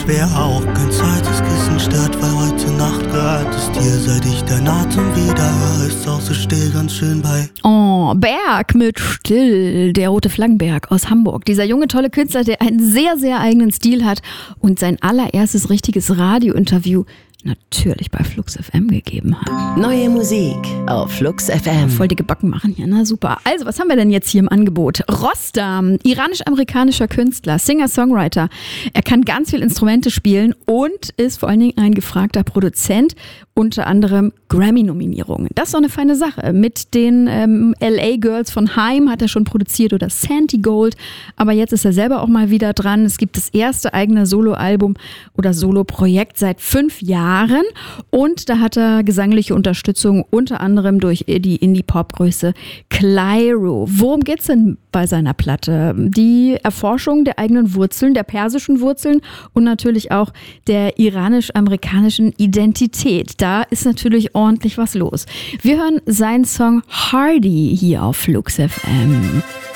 Schwer auch kein zweites Kissen stört, weil heute Nacht gehört es dir. Seit ich dein Atem wieder höre, ist auch so still ganz schön bei. Oh, Berg mit Still, der Rote Flaggenberg aus Hamburg. Dieser junge, tolle Künstler, der einen sehr, sehr eigenen Stil hat und sein allererstes richtiges Radiointerview natürlich bei Flux FM gegeben hat. Neue Musik auf Flux FM. Voll dicke Backen machen hier, na super. Also, was haben wir denn jetzt hier im Angebot? Rostam, iranisch-amerikanischer Künstler, Singer-Songwriter. Er kann ganz viel Instrumente spielen und ist vor allen Dingen ein gefragter Produzent, unter anderem Grammy-Nominierungen. Das ist doch eine feine Sache. Mit den LA Girls von Haim hat er schon produziert oder Santi Gold, aber jetzt ist er selber auch mal wieder dran. Es gibt das erste eigene Soloalbum oder Soloprojekt seit 5 Jahren. Und da hat er gesangliche Unterstützung unter anderem durch die Indie-Pop-Größe Clairo. Worum geht's denn bei seiner Platte? Die Erforschung der eigenen Wurzeln, der persischen Wurzeln und natürlich auch der iranisch-amerikanischen Identität. Da ist natürlich ordentlich was los. Wir hören seinen Song Hardy hier auf Flux FM.